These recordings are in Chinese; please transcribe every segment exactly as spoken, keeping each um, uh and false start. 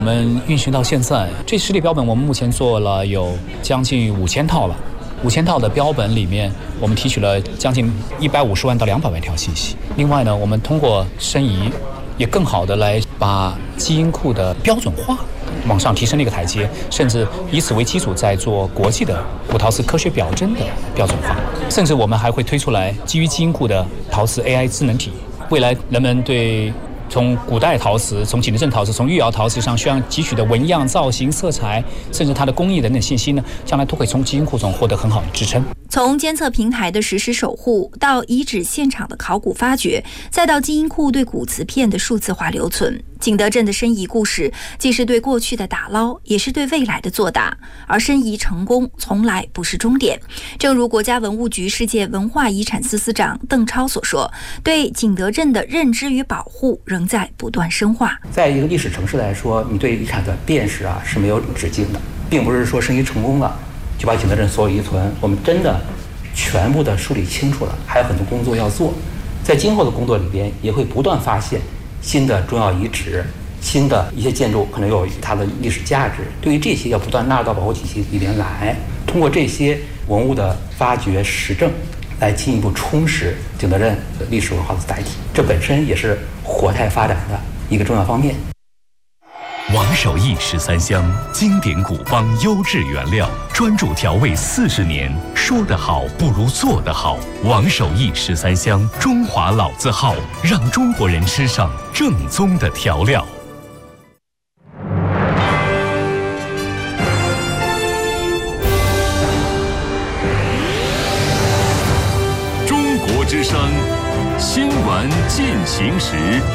我们运行到现在，这实体标本我们目前做了有将近五千套了。五千套的标本里面，我们提取了将近一百五十万到两百万条信息。另外呢，我们通过申遗，也更好的来把基因库的标准化往上提升了一个台阶，甚至以此为基础，在做国际的古陶瓷科学表征的标准化。甚至我们还会推出来基于基因库的陶瓷 A I 智能体。未来人们对从古代陶瓷、从景德镇陶瓷、从御窑陶瓷上需要汲取的纹样、造型、色彩，甚至它的工艺等等信息呢，将来都可以从基因库中获得很好的支撑。 从监测平台的实时守护，到遗址现场的考古发掘，再到基因库对古瓷片的数字化留存，景德镇的申遗故事既是对过去的打捞，也是对未来的作答。而申遗成功从来不是终点。正如国家文物局世界文化遗产司司长邓超所说，对景德镇的认知与保护仍在不断深化。 在一个历史城市来说，你对遗产的辨识啊是没有止境的，并不是说申遗成功了就把景德镇所有遗存我们真的全部的梳理清楚了，还有很多工作要做。在今后的工作里边，也会不断发现新的重要遗址、新的一些建筑可能有它的历史价值。对于这些，要不断纳入到保护体系里边来，通过这些文物的发掘实证，来进一步充实景德镇的历史文化的载体。这本身也是活态发展的一个重要方面。 王守义十三香，经典古方优质原料，专注调味四十年，说得好不如做得好。王守义十三香，中华老字号，让中国人吃上正宗的调料。 中国之声，新闻进行时。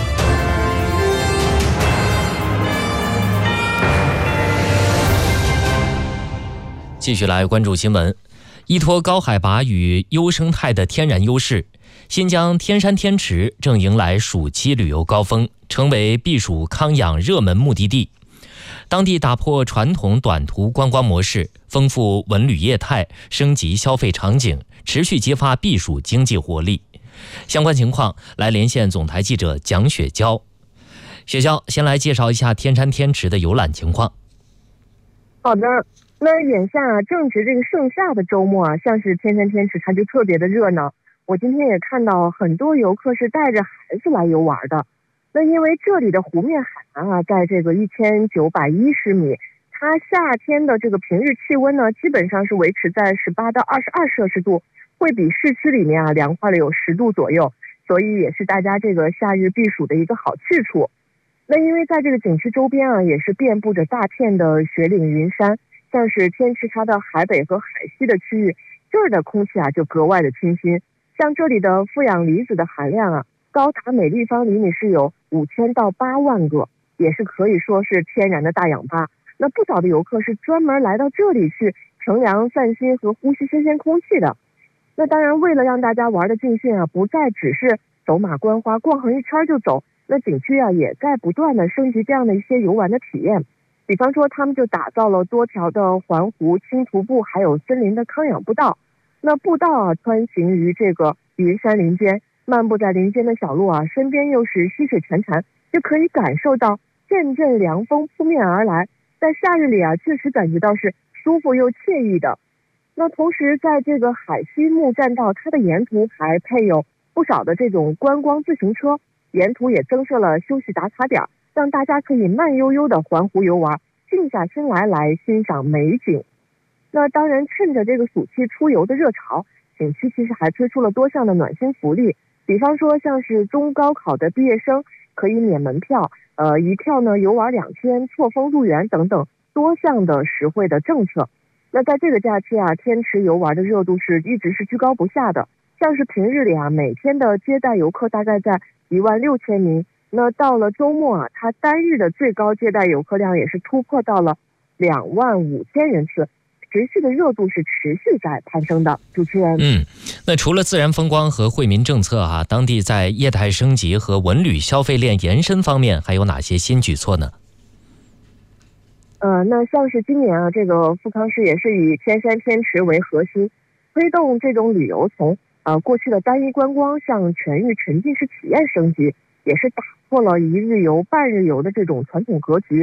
继续来关注新闻。依托高海拔与优生态的天然优势，新疆天山天池正迎来暑期旅游高峰，成为避暑康养热门目的地。当地打破传统短途观光模式，丰富文旅业态，升级消费场景，持续激发避暑经济活力。相关情况来连线总台记者蒋雪娇。雪娇，先来介绍一下天山天池的游览情况。 好的。那眼下啊，正值这个盛夏的周末啊，像是天山天池它就特别的热闹。我今天也看到很多游客是带着孩子来游玩的。那因为这里的湖面海拔啊，在这个一千九百一十米，它夏天的这个平日气温呢，基本上是维持在十八到二十二摄氏度，会比市区里面啊凉快了有十度左右，所以也是大家这个夏日避暑的一个好去处。那因为在这个景区周边啊，也是遍布着大片的雪岭云山。像是天池它的海北和海西的区域，这儿的空气啊就格外的清新。像这里的负氧离子的含量啊，高达每立方厘米是有五千到八万个，也是可以说是天然的大氧吧。那不少的游客是专门来到这里去乘凉散心和呼吸新鲜空气的。那当然，为了让大家玩的尽兴啊，不再只是走马观花逛上一圈就走，那景区啊也在不断的升级这样的一些游玩的体验。比方说，他们就打造了多条的环湖、轻徒步，还有森林的康养步道。那步道啊，穿行于这个云山林间，漫步在林间的小路啊，身边又是溪水潺潺，就可以感受到阵阵凉风扑面而来。在夏日里啊，确实感觉到是舒服又惬意的。那同时，在这个海西木栈道，它的沿途还配有不少的这种观光自行车，沿途也增设了休息打卡点，让大家可以慢悠悠的环湖游玩，静下心来来欣赏美景。那当然，趁着这个暑期出游的热潮，景区其实还推出了多项的暖心福利，比方说像是中高考的毕业生可以免门票，呃，一票呢游玩两天，错峰入园等等多项的实惠的政策。那在这个假期啊，天池游玩的热度是一直是居高不下的，像是平日里啊，每天的接待游客大概在一万六千名。那到了周末啊，它单日的最高接待游客量也是突破到了两万五千人次，持续的热度是持续在攀升的。主持人， 嗯，那除了自然风光和惠民政策啊，当地在业态升级和文旅消费链延伸方面还有哪些新举措呢？ 呃，那像是今年啊，这个富康市也是以天山天池为核心，推动这种旅游从呃过去的单一观光向全域沉浸式体验升级。也是打破了一日游、半日游的这种传统格局。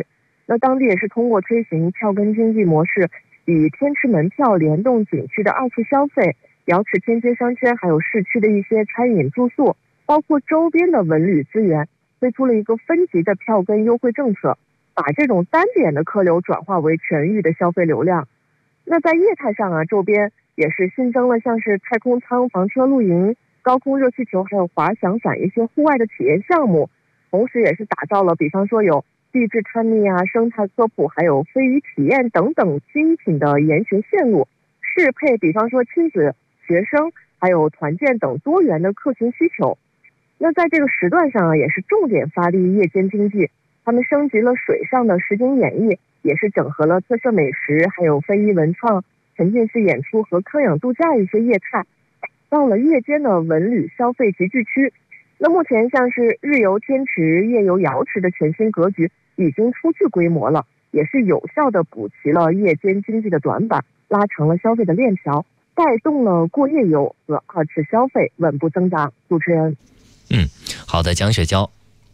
那当地也是通过推行票根经济模式，与天池门票联动景区的二次消费，瑶池天街商圈还有市区的一些餐饮住宿，包括周边的文旅资源，推出了一个分级的票根优惠政策，把这种单点的客流转化为全域的消费流量。那在业态上啊，周边也是新增了像是太空舱、房车露营、高空热气球还有滑翔伞一些户外的体验项目，同时也是打造了比方说有地质探秘啊、生态科普还有飞鱼体验等等精品的研学线路，适配比方说亲子、学生还有团建等多元的客群需求。那在这个时段上啊，也是重点发力夜间经济，他们升级了水上的实景演绎，也是整合了特色美食还有非遗文创、沉浸式演出和康养度假一些业态，打造了夜间的文旅消费集聚区。那目前像是日游天池、夜游瑶池的全新格局已经初具规模了，也是有效的补齐了夜间经济的短板，拉长了消费的链条，带动了过夜游和二次消费稳步增长。主持人， 嗯，好的，蒋雪娇。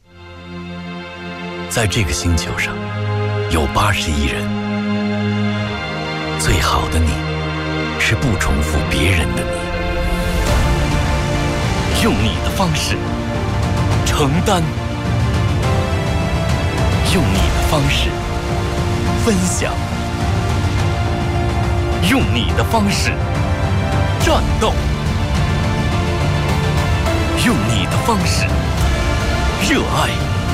在这个星球上有八十亿人，最好的你是不重复别人的你，用你的方式承担，用你的方式分享，用你的方式战斗，用你的方式热爱，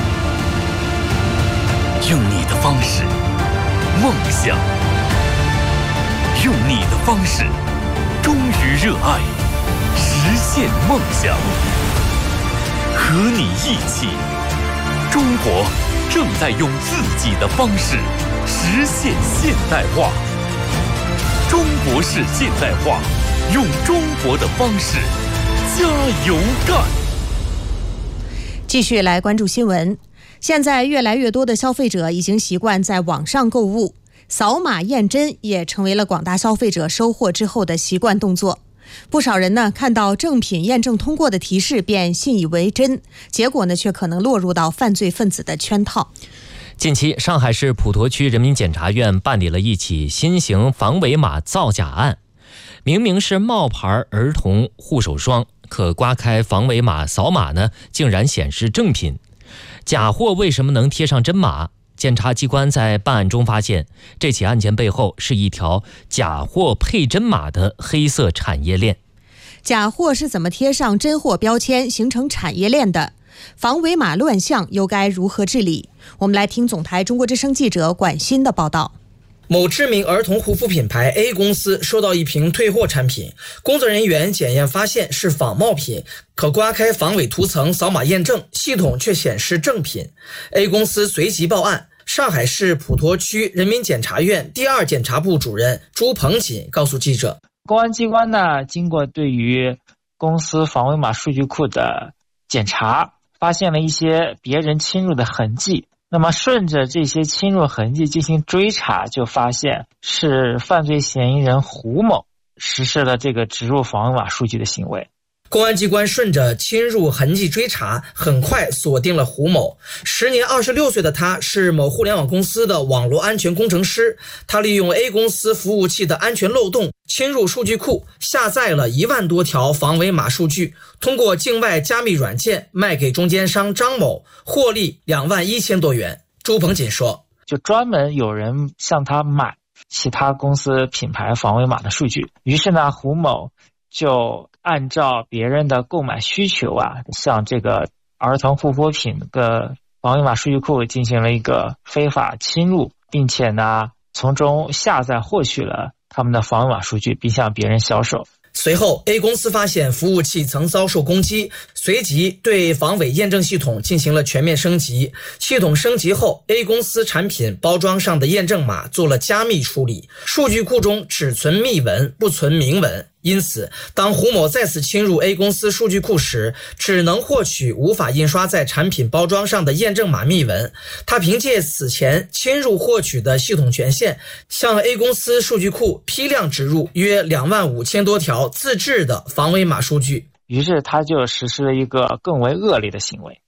用你的方式梦想，用你的方式忠于热爱，实现梦想。和你一起，中国正在用自己的方式实现现代化。中国式现代化，用中国的方式加油干。 继续来关注新闻。现在越来越多的消费者已经习惯在网上购物，扫码验真也成为了广大消费者收货之后的习惯动作。不少人呢看到正品验证通过的提示便信以为真，结果呢却可能落入到犯罪分子的圈套。 近期，上海市普陀区人民检察院办理了一起新型防伪码造假案。明明是冒牌儿童护手霜，可刮开防伪码扫码呢，竟然显示正品。假货为什么能贴上真码？检察机关在办案中发现，这起案件背后是一条假货配真码的黑色产业链。 假货是怎么贴上真货标签形成产业链的？防伪码乱象又该如何治理？我们来听总台中国之声记者管鑫的报道。 某知名儿童护肤品牌 A 公司收到一瓶退货产品，工作人员检验发现是仿冒品，可刮开防伪涂层扫码验证，系统却显示正品。A 公司随即报案。上海市普陀区人民检察院第二检察部主任朱鹏锦告诉记者， 公安机关呢，经过对于公司防伪码数据库的检查，发现了一些别人侵入的痕迹。那么顺着这些侵入痕迹进行追查，就发现是犯罪嫌疑人胡某实施了这个植入防伪码数据的行为。 公安机关顺着侵入痕迹追查，很快锁定了胡某。时年二十六岁的他是某互联网公司的网络安全工程师，他利用 A 公司服务器的安全漏洞，侵入数据库，下载了一万多条防伪码数据，通过境外加密软件卖给中间商张某，获利两万一千多元。朱鹏锦说， 就专门有人向他买其他公司品牌防伪码的数据，于是呢，胡某就按照别人的购买需求啊，向这个儿童护肤品的防伪码数据库进行了一个非法侵入，并且呢，从中下载获取了他们的防伪码数据，并向别人销售。 随后 A 公司发现服务器曾遭受攻击，随即对防伪验证系统进行了全面升级。系统升级后， A 公司产品包装上的验证码做了加密处理，数据库中只存密文不存明文。因此，当胡某再次侵入 A 公司数据库时，只能获取无法印刷在产品包装上的验证码密文。他凭借此前侵入获取的系统权限，向 A 公司数据库批量植入约两万五千多条自制的防伪码数据。 于是他就实施了一个更为恶劣的行为，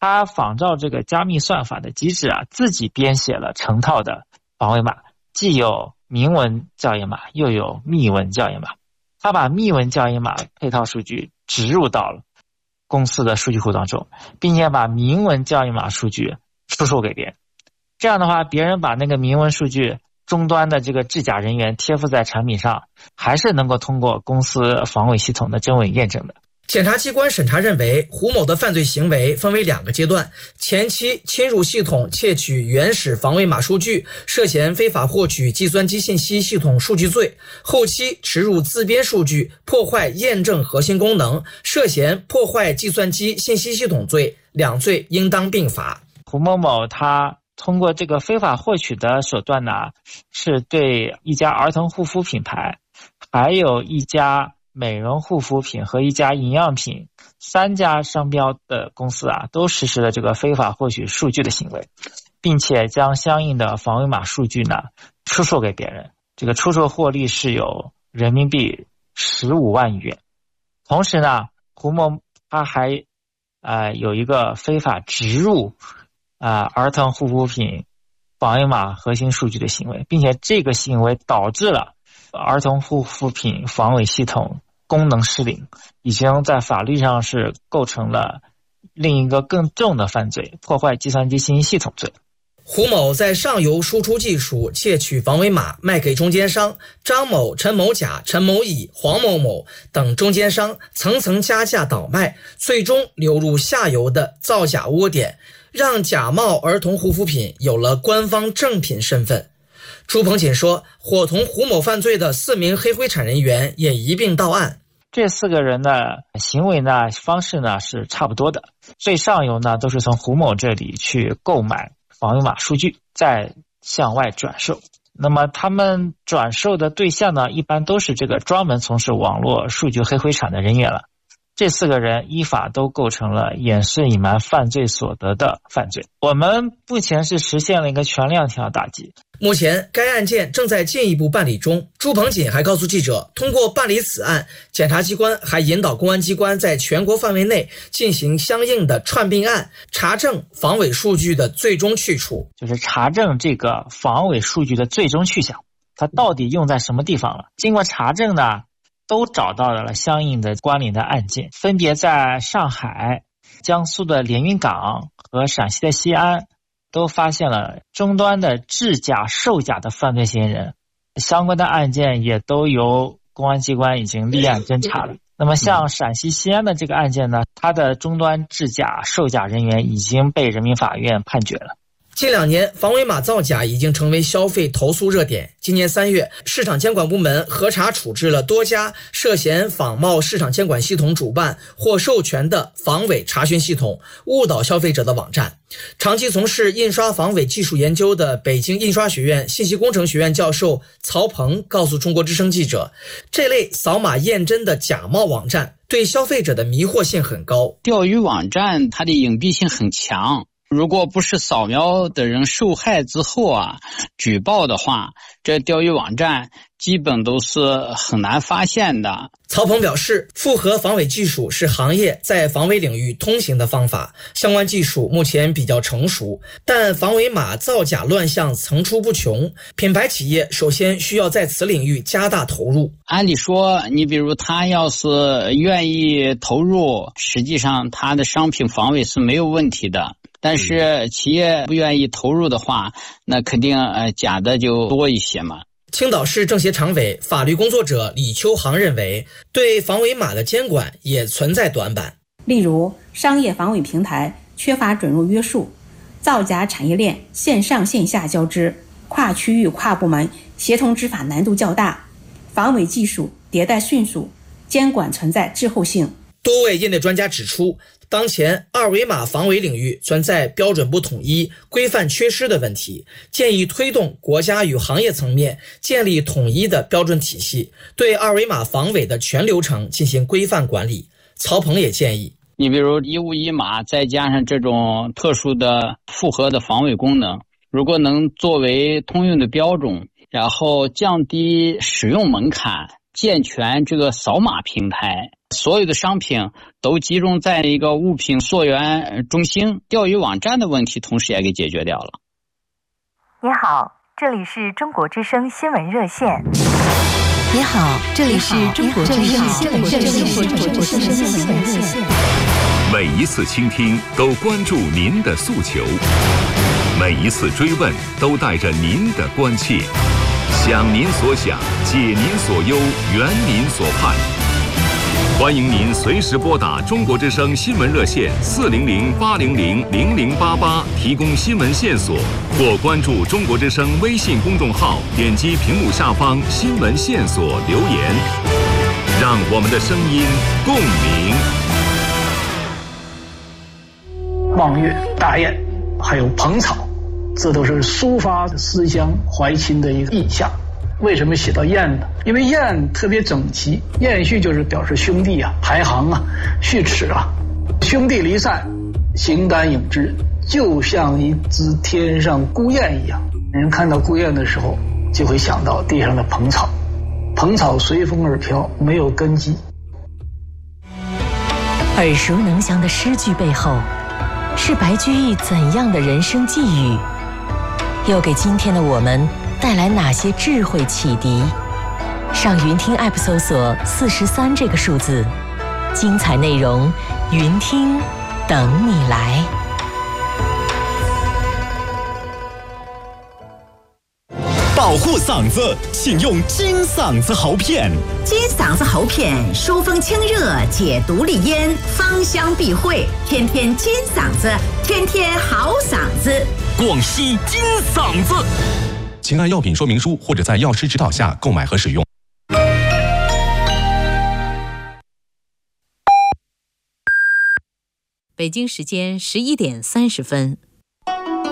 他仿照这个加密算法的机制啊，自己编写了成套的防伪码，既有明文校验码，又有密文校验码。他把密文校验码配套数据植入到了公司的数据库当中，并且把明文校验码数据出售给别人。这样的话，别人把那个明文数据终端的这个制假人员贴附在产品上，还是能够通过公司防伪系统的真伪验证的。 检察机关审查认为，胡某的犯罪行为分为两个阶段，前期侵入系统窃取原始防伪码数据，涉嫌非法获取计算机信息系统数据罪；后期植入自编数据，破坏验证核心功能，涉嫌破坏计算机信息系统罪，两罪应当并罚。 胡某某他通过这个非法获取的手段呢，是对一家儿童护肤品牌，还有一家美容护肤品和一家营养品三家商标的公司啊，都实施了这个非法获取数据的行为，并且将相应的防伪码数据呢出售给别人，这个出售获利是有人民币十五万余元。同时呢，胡某他还呃有一个非法植入啊、呃、儿童护肤品防伪码核心数据的行为，并且这个行为导致了儿童护肤品防伪系统功能失灵，已经在法律上是构成了另一个更重的犯罪，破坏计算机信息系统罪。 胡某在上游输出技术窃取防伪码，卖给中间商张某、陈某甲、陈某乙、黄某某等中间商，层层加价倒卖，最终流入下游的造假窝点，让假冒儿童护肤品有了官方正品身份。朱鹏锦说，伙同胡某犯罪的四名黑灰产人员也一并到案。 这四个人的行为呢，方式呢是差不多的。最上游呢，都是从胡某这里去购买防伪码数据，再向外转售。那么他们转售的对象呢，一般都是这个专门从事网络数据黑灰产的人员了。这四个人依法都构成了掩饰隐瞒犯罪所得的犯罪。我们目前是实现了一个全链条打击。 目前该案件正在进一步办理中。朱鹏锦还告诉记者，通过办理此案，检察机关还引导公安机关在全国范围内进行相应的串并案，查证防伪数据的最终去处， 就是查证这个防伪数据的最终去向，它到底用在什么地方了。经过查证呢，都找到了相应的关联的案件，分别在上海、江苏的连云港和陕西的西安都发现了终端的制假售假的犯罪嫌疑人，相关的案件也都由公安机关已经立案侦查了。那么像陕西西安的这个案件呢，它的终端制假售假人员已经被人民法院判决了。 近两年，防伪码造假已经成为消费投诉热点。今年三月，市场监管部门核查处置了多家涉嫌仿冒市场监管系统主办或授权的防伪查询系统，误导消费者的网站。长期从事印刷防伪技术研究的北京印刷学院信息工程学院教授曹鹏告诉中国之声记者，这类扫码验真的假冒网站对消费者的迷惑性很高。 钓鱼网站它的隐蔽性很强，如果不是扫描的人受害之后啊举报的话，这钓鱼网站基本都是很难发现的。 曹鹏表示，复合防伪技术是行业在防伪领域通行的方法，相关技术目前比较成熟，但防伪码造假乱象层出不穷，品牌企业首先需要在此领域加大投入。 按理说，你比如他要是愿意投入，实际上他的商品防伪是没有问题的。但是企业不愿意投入的话，那肯定呃假的就多一些嘛。 青岛市政协常委、法律工作者李秋航认为，对防伪码的监管也存在短板。 例如，商业防伪平台缺乏准入约束，造假产业链线上线下交织，跨区域跨部门协同执法难度较大，防伪技术迭代迅速，监管存在滞后性。 多位业内专家指出，当前二维码防伪领域存在标准不统一、规范缺失的问题，建议推动国家与行业层面建立统一的标准体系，对二维码防伪的全流程进行规范管理。曹鹏也建议， 你比如一物一码，再加上这种特殊的复合的防伪功能，如果能作为通用的标准，然后降低使用门槛，健全这个扫码平台， 所有的商品都集中在一个物品溯源中心，钓鱼网站的问题同时也给解决掉了。 你好，这里是中国之声新闻热线。 你好，这里是中国之声新闻热线。 每一次倾听都关注您的诉求，每一次追问都带着您的关切，想您所想，解您所忧，圆您所盼。欢迎您随时拨打中国之声新闻热线四零零八零零零零八八提供新闻线索，或关注中国之声微信公众号，点击屏幕下方新闻线索留言，让我们的声音共鸣。 望月、大雁，还有蓬草，这都是抒发思乡怀亲的一个意象。为什么写到雁呢？因为雁特别整齐，雁序就是表示兄弟啊、排行啊、序齿啊。兄弟离散，形单影只，就像一只天上孤雁一样。人看到孤雁的时候，就会想到地上的蓬草，蓬草随风而飘，没有根基。 耳熟能详的诗句背后，是白居易怎样的人生际遇？又给今天的我们带来哪些智慧启迪？上云听 App 搜索四十三这个数字，精彩内容，云听等你来。 保护嗓子，请用金嗓子喉片。 金嗓子喉片疏风清热，解毒利咽，芳香避秽，天天金嗓子，天天好嗓子。 广西金嗓子。请按药品说明书或者在药师指导下购买和使用。 北京时间十一点三十分。